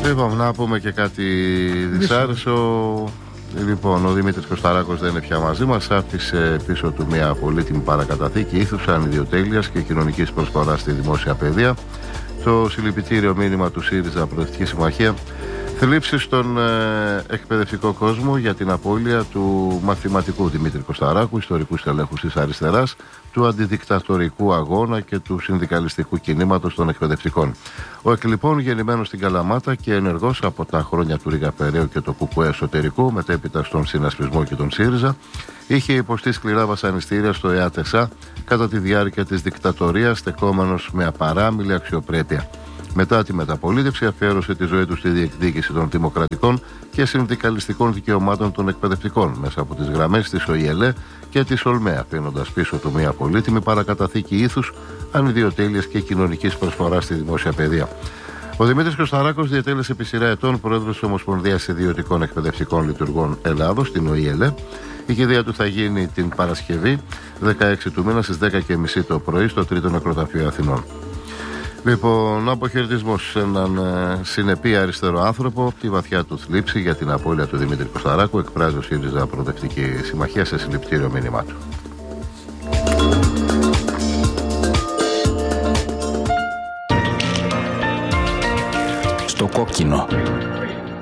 Λοιπόν, να πούμε και κάτι δυσάρεσο. Λοιπόν, ο Δημήτρης Κωσταράκος δεν είναι πια μαζί μας. Άφησε πίσω του μια πολύτιμη παρακαταθήκη ήθους, ανιδιοτέλειας και κοινωνικής προσφοράς στη δημόσια παιδεία. Το συλληπιτήριο μήνυμα του ΣΥΡΙΖΑ Προοδευτική Συμμαχία θλίψει στον εκπαιδευτικό κόσμο για την απώλεια του μαθηματικού Δημήτρη Κωσταράκου, ιστορικού στελέχους της αριστεράς, του αντιδικτατορικού αγώνα και του συνδικαλιστικού κινήματος των εκπαιδευτικών. Ο εκλειπών, γεννημένος στην Καλαμάτα και ενεργός από τα χρόνια του Ρίγα Περαίου και το ΚΚΕ εσωτερικού, μετέπειτα στον συνασπισμό και τον ΣΥΡΙΖΑ, είχε υποστεί σκληρά βασανιστήρια στο ΕΑΤΕΣΑ κατά τη διάρκεια της δικτατορίας, στεκόμενος με απαράμιλη αξιοπρέπεια. Μετά τη μεταπολίτευση, αφιέρωσε τη ζωή του στη διεκδίκηση των δημοκρατικών και συνδικαλιστικών δικαιωμάτων των εκπαιδευτικών μέσα από τις γραμμές της ΟΙΕΛΕ και της ΟΛΜΕ, αφήνοντας πίσω του μια πολύτιμη παρακαταθήκη ήθους, ανιδιοτέλειας και κοινωνικής προσφοράς στη δημόσια παιδεία. Ο Δημήτρης Κωσταράκος διατέλεσε επί σειρά ετών πρόεδρος της Ομοσπονδίας Ιδιωτικών Εκπαιδευτικών Λειτουργών Ελλάδος, την ΟΙΕΛΕ. Η κηδεία του θα γίνει την Παρασκευή, 16 του μήνα, στις 10:30 το πρωί, στο Τρίτο Νεκροταφείο Αθηνών. Λοιπόν, αποχαιρετισμός σε έναν συνεπή αριστερό άνθρωπο. Τη βαθιά του θλίψη για την απώλεια του Δημήτρη Κωσταράκου εκφράζει ο ΣΥΡΙΖΑ Προοδευτική Συμμαχία σε συλληπιτήριο μήνυμά του. Στο κόκκινο.